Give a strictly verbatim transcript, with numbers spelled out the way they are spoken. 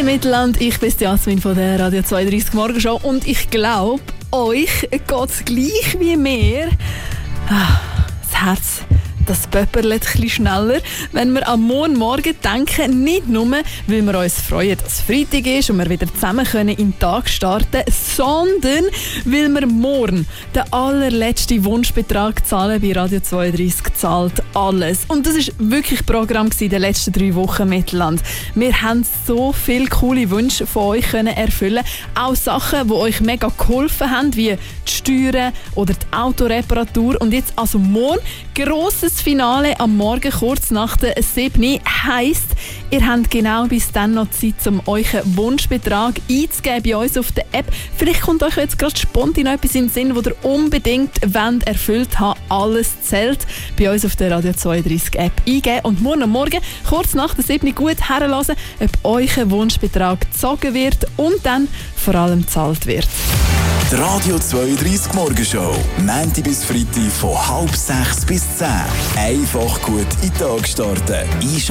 Mittelland, ich bin Jasmin von der Radio zweiunddreißig Morgenshow und ich glaube, euch geht es gleich wie mir. Ah, das Herz, das pöpperlet ein bisschen schneller, wenn wir am Morgen denken, nicht nur, weil wir uns freuen, dass es Freitag ist und wir wieder zusammen können in den Tag starten, sondern weil wir morgen den allerletzten Wunschbetrag zahlen. Bei Radio zweiunddreißig zahlt alles. Und das war wirklich Programm in den letzten drei Wochen Mittelland. Wir haben so viele coole Wünsche von euch können erfüllen. Auch Sachen, die euch mega geholfen haben, wie die Steuern oder die Autoreparatur. Und jetzt also morgen grosses Finale am Morgen, kurz nach der sieben. Heisst, ihr habt genau bis dann noch Zeit, um euren Wunschbetrag einzugeben bei uns auf der App. Vielleicht kommt euch jetzt gerade spontan etwas in den Sinn, das ihr unbedingt wollt, erfüllt habt. Alles zählt. Bei uns auf der Radio zweiunddreißig App eingeben und morgen am Morgen, kurz nach der sieben, gut herlassen, ob euer Wunschbetrag gezogen wird und dann vor allem gezahlt wird. Die Radio zweiunddreißig Morgenshow. Montag bis Freitag von halb sechs bis zehn. Einfach gut in den Tag starten.